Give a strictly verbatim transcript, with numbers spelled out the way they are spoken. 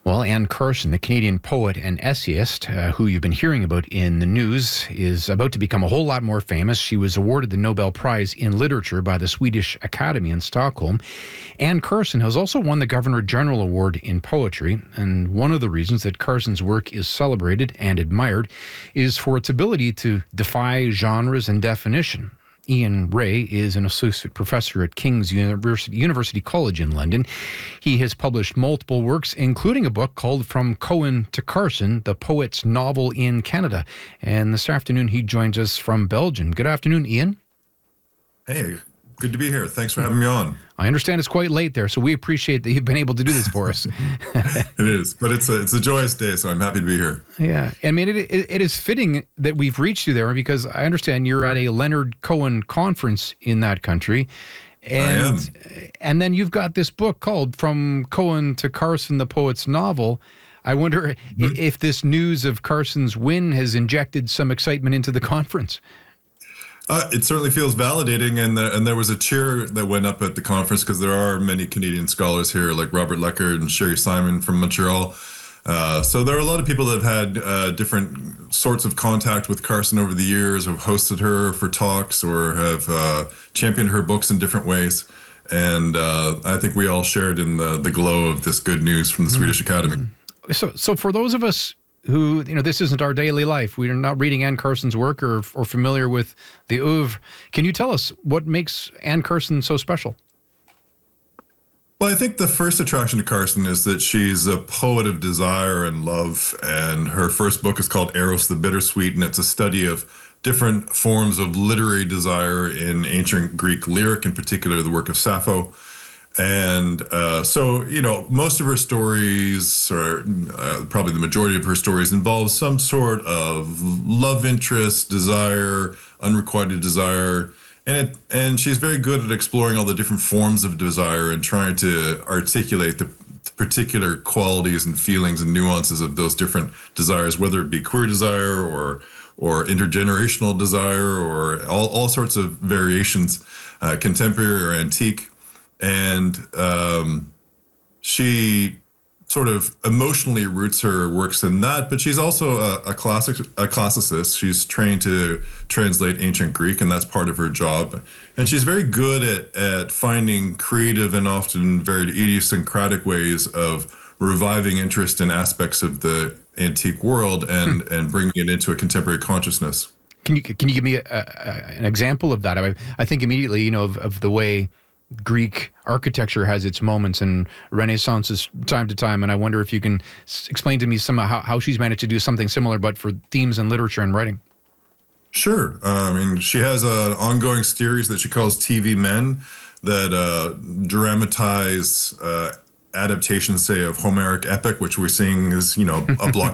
Well, Anne Carson, the Canadian poet and essayist, uh, who you've been hearing about in the news, is about to become a whole lot more famous. She was awarded the Nobel Prize in Literature by the Swedish Academy in Stockholm. Anne Carson has also won the Governor General Award in Poetry, and one of the reasons that Carson's work is celebrated and admired is for its ability to defy genres and definition. Ian Ray is an associate professor at King's University, University College in London. He has published multiple works, including a book called From Cohen to Carson, the Poet's Novel in Canada. And this afternoon, he joins us from Belgium. Good afternoon, Ian. Hey, good to be here. Thanks for having me on. I understand it's quite late there, so we appreciate that you've been able to do this for us. It is, but it's a, it's a joyous day, so I'm happy to be here. Yeah, I mean, it, it, it is fitting that we've reached you there because I understand you're at a Leonard Cohen conference in that country. And, I am. And then you've got this book called From Cohen to Carson, the Poet's Novel. I wonder mm-hmm. if this news of Carson's win has injected some excitement into the conference. Uh, it certainly feels validating, and the, and there was a cheer that went up at the conference because there are many Canadian scholars here, like Robert Leckert and Sherry Simon from Montreal. Uh, so there are a lot of people that have had uh, different sorts of contact with Carson over the years, or have hosted her for talks, or have uh, championed her books in different ways. And uh, I think we all shared in the, the glow of this good news from the mm-hmm. Swedish Academy. So, so for those of us who, you know, this isn't our daily life, we are not reading Anne Carson's work or or familiar with the oeuvre, can you tell us what makes Anne Carson so special? Well, I think the first attraction to Carson is that she's a poet of desire and love, and her first book is called Eros the Bittersweet, and it's a study of different forms of literary desire in ancient Greek lyric, in particular the work of Sappho. And uh, so, you know, most of her stories, or uh, probably the majority of her stories, involve some sort of love interest, desire, unrequited desire. And it, and she's very good at exploring all the different forms of desire and trying to articulate the particular qualities and feelings and nuances of those different desires, whether it be queer desire or or intergenerational desire or all, all sorts of variations, uh, contemporary or antique. And um, she sort of emotionally roots her works in that, but she's also a, a classic, a classicist. She's trained to translate ancient Greek, and that's part of her job. And she's very good at, at finding creative and often very idiosyncratic ways of reviving interest in aspects of the antique world and, hmm. and bringing it into a contemporary consciousness. Can you can you give me a, a, an example of that? I, I think immediately, you know, of, of the way Greek architecture has its moments and Renaissance's time to time, and I wonder if you can s- explain to me some how, how she's managed to do something similar, but for themes in literature and writing. Sure. Uh, I mean, she has an ongoing series that she calls T V Men that uh, dramatize uh, adaptations, say, of Homeric epic, which we're seeing is, you know, a blockbuster